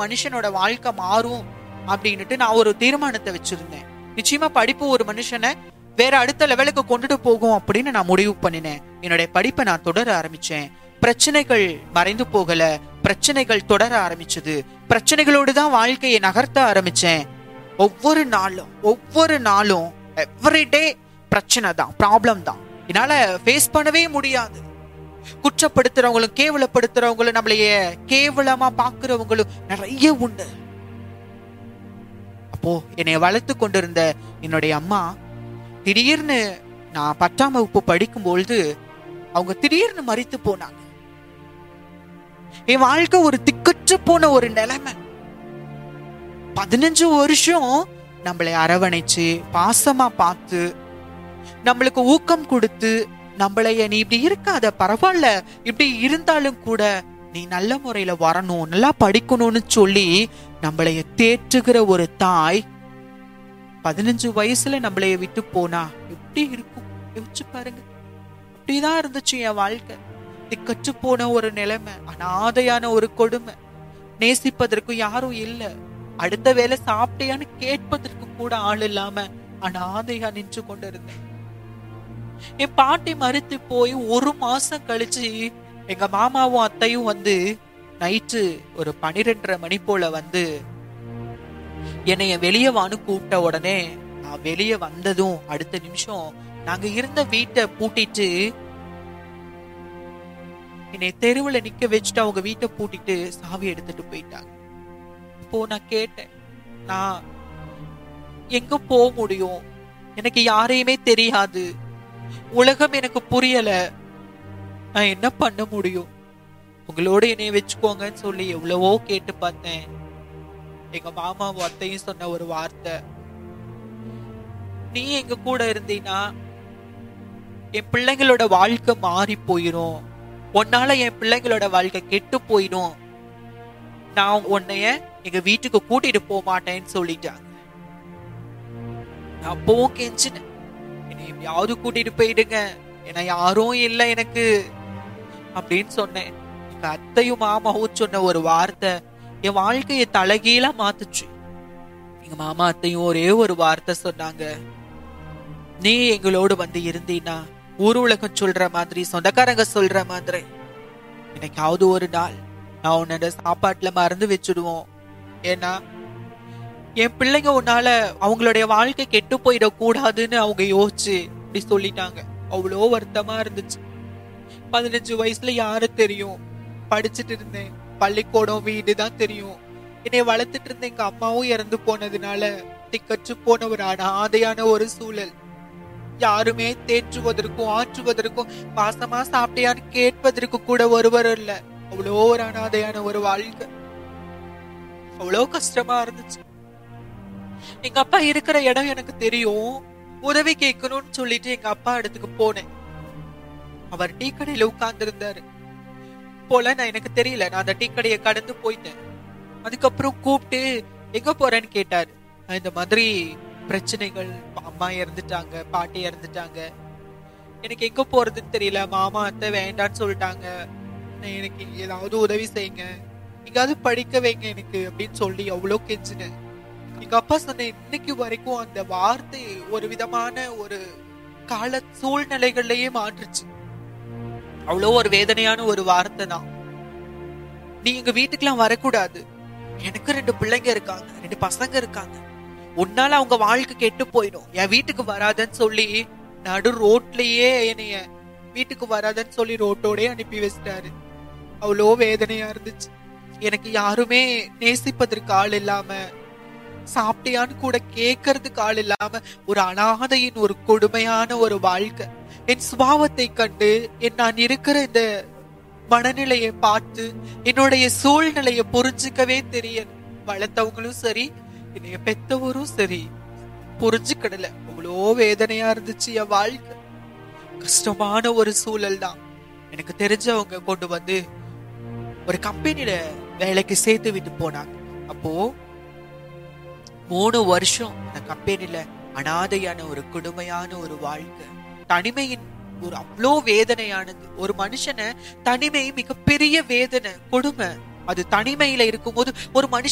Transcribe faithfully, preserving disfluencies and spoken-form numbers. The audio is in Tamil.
மனுஷனோட வாழ்க்கை மாறும் அப்படின்னுட்டு நான் ஒரு தீர்மானத்தை வச்சிருந்தேன். நிச்சயமா படிப்பு ஒரு மனுஷனை வேற அடுத்த லெவலுக்கு கொண்டுட்டு போகும் அப்படின்னு நான் முடிவு பண்ணினேன். என்னுடைய படிப்பை நான் தொடர ஆரம்பிச்சேன். பிரச்சனைகள் மறைந்து போகல, பிரச்சனைகள் தொடர ஆரம்பிச்சது. பிரச்சனைகளோடு தான் வாழ்க்கையை நகர்த்த ஆரம்பிச்சேன். ஒவ்வொரு நாளும் ஒவ்வொரு நாளும் எவ்ரிடே பிரச்சனை தான், ப்ராப்ளம் தான். என்னால ஃபேஸ் பண்ணவே முடியாது. குற்றப்படுத்துறவங்களும் கேவலப்படுத்துறவங்களும் நம்மளைய கேவலமா பாக்குறவங்களும் நிறைய உண்டு. அப்போ என்னை வளர்த்து கொண்டிருந்த என்னுடைய அம்மா திடீர்னு நான் பத்தாம் வகுப்பு படிக்கும் பொழுது அவங்க திடீர்னு மரித்து போனாங்க. என் வாழ்க்கை ஒரு திக்கற்று போன ஒரு நிலைமை. பதினஞ்சு வருஷம் நம்மளை அரவணைச்சு பாசமா பார்த்து நம்மளுக்கு ஊக்கம் கொடுத்து நம்மளைய நீ இப்படி இருக்காத, பரவாயில்ல, இப்படி இருந்தாலும் கூட நீ நல்ல முறையில வரணும், நல்லா படிக்கணும்னு சொல்லி நம்மளைய தேற்றுகிற ஒரு தாய் பதினஞ்சு வயசுல நம்மளைய விட்டு போனா எப்படி இருக்கும் யோசிச்சு பாருங்க. அப்படிதான் இருந்துச்சு என் வாழ்க்கை. திக்கற்று போன ஒரு நிலைமை, அனாதையான ஒரு கொடுமை. நேசிப்பதற்கு யாரும் இல்ல, அடுத்த வேலை சாப்பிட்டியான்னு கேட்பதற்கு கூட ஆள் இல்லாம அனாதையா நின்று கொண்டு இருந்தேன். என் பாட்டி மறுத்து போய் ஒரு மாசம் கழிச்சு எங்க மாமாவும் அத்தையும் வந்து நைட்டு ஒரு பனிரெண்டரை மணி போல வந்து என்னைய வெளியே வான்னு கூப்பிட்ட உடனே நான் வெளியே வந்ததும் அடுத்த நிமிஷம் நாங்க இருந்த வீட்டை பூட்டிட்டு என்னை தெருவுல நிக்க வச்சுட்டு அவங்க வீட்டை பூட்டிட்டு சாவி எடுத்துட்டு போயிட்டாங்க. இப்போ நான் கேட்டேன், நான் எங்க போக முடியும்? எனக்கு யாரையுமே தெரியாது, உலகம் எனக்கு புரியல, நான் என்ன பண்ண முடியும்? உங்களோட என்னைய வச்சுக்கோங்கன்னு சொல்லி எவ்வளவோ கேட்டு பார்த்தேன். எங்க மாமாவும் அத்தையும் சொன்ன ஒரு வார்த்தை, நீ எங்க கூட இருந்தீன்னா என் பிள்ளைங்களோட வாழ்க்கை மாறி போயிரும், உன்னால என் பிள்ளைங்களோட வாழ்க்கை கெட்டு போயிடும், நான் உன்னைய எங்க வீட்டுக்கு கூட்டிட்டு போக மாட்டேன்னு சொல்லிட்டாங்க. நான் அப்போ கெஞ்சினேன், என்னை எப்படியாவது கூட்டிட்டு போயிடுங்க, ஏன்னா யாரும் இல்லை எனக்கு அப்படின்னு சொன்னேன். எங்க அத்தையும் மாமாவும் சொன்ன ஒரு வார்த்தை என் வாழ்க்கையை தலைகீழா மாத்துச்சு. எங்க மாமா அத்தையும் ஒரே ஒரு வார்த்தை சொன்னாங்க, நீ எங்களோடு வந்து இருந்தீன்னா ஊர் உலகம் சொல்ற மாதிரி, சொந்தக்காரங்க சொல்ற மாதிரி எனக்காவது ஒரு நாள் நான் உன்னோட சாப்பாட்டுல மறந்து வச்சுடுவோம். ஏன்னா என் பிள்ளைங்க உன்னால அவங்களுடைய வாழ்க்கை கெட்டு போயிடக்கூடாதுன்னு அவங்க யோசிச்சு இப்படி சொல்லிட்டாங்க. அவ்வளோ வருத்தமா இருந்துச்சு. பதினஞ்சு வயசுல யாரு தெரியும், படிச்சுட்டு இருந்தேன், பள்ளிக்கூடம் வீடு தான் தெரியும். என்னை வளர்த்துட்டு இருந்த எங்க அம்மாவும் இறந்து போனதுனால திக்கற்று போன ஒரு அனாதையான ஒரு சூழல். யாருமே தேற்றுவதற்கும் ஆற்றுவதற்கும் பாசமா சாப்பிட்டியான்னு கேட்பதற்கு கூட ஒருவர் இல்ல. அவ்வளோ ஒரு அனாதையான ஒரு வாழ்க்கை, அவ்வளோ கஷ்டமா இருந்துச்சு. எங்க அப்பா இருக்கிற இடம் எனக்கு தெரியும். உதவி கேட்கணும்னு சொல்லிட்டு எங்க அப்பா இடத்துக்கு போனேன். அவர் டீ கடையில உட்கார்ந்து இருந்தாரு போல, நான் எனக்கு தெரியல, நான் அந்த டீ கடையை கடந்து போயிட்டேன். அதுக்கப்புறம் கூப்பிட்டு எங்க போறேன்னு கேட்டாரு. இந்த மாதிரி பிரச்சனைகள், அம்மா இறந்துட்டாங்க, பாட்டி இறந்துட்டாங்க, எனக்கு எங்க போறதுன்னு தெரியல, மாமா அத்தை வேண்டான்னு சொல்லிட்டாங்க, எனக்கு ஏதாவது உதவி செய்யுங்க, எங்காவது படிக்க வைங்க எனக்கு அப்படின்னு சொல்லி அவ்வளவு கெஞ்சினேன். எங்க அப்பா சொன்ன இன்னைக்கு வரைக்கும் அந்த வார்த்தை ஒரு விதமான ஒரு கால சூழ்நிலைகள்லயே மாற்றுச்சு. அவ்வளோ ஒரு வேதனையான ஒரு வார்த்தை தான். நீ எங்க வீட்டுக்கெல்லாம் வரக்கூடாது, எனக்கு ரெண்டு பிள்ளைங்க இருக்காங்க, ரெண்டு பசங்க இருக்காங்க, உன்னால அவங்க வாழ்க்கை கெட்டு போயிடும், என் வீட்டுக்கு வராதன்னு சொல்லி நடு ரோட்லயே என்னைய வீட்டுக்கு வராதன்னு சொல்லி ரோட்டோடே அனுப்பி வச்சிட்டாரு. அவ்வளோ வேதனையா இருந்துச்சு. எனக்கு யாருமே நேசிப்பதற்கு ஆள் இல்லாம, சாப்பிட்டியான்னு கூட கேட்கறதுக்கு ஆள் இல்லாம ஒரு அனாதையின் ஒரு கொடுமையான ஒரு வாழ்க்கை. என் சுபாவத்தை கண்டு என் நான் இருக்கிற இந்த மனநிலையை பார்த்து என்னுடைய சூழ்நிலையை புரிஞ்சுக்கவே தெரியல. வளர்த்தவங்களும் சரி, என்னைய பெத்தவரும் சரி புரிஞ்சுக்கிடல. அவ்வளோ வேதனையா இருந்துச்சு என் வாழ்க்கை. கஷ்டமான ஒரு சூழல் தான். எனக்கு தெரிஞ்சவங்க கொண்டு வந்து ஒரு கம்பெனில வேலைக்கு சேர்த்து விட்டு போனாங்க. அப்போ மூணு வருஷம் அந்த கம்பெனில அனாதையான ஒரு கொடுமையான ஒரு வாழ்க்கை, தனிமையின் ஒரு அவ்வளோ வேதனையானது. ஒரு மனுஷனை தனிமை மிகப்பெரிய வேதனை, கொடுமை. அது தனிமையில இருக்கும்போது ஒரு மனுஷன்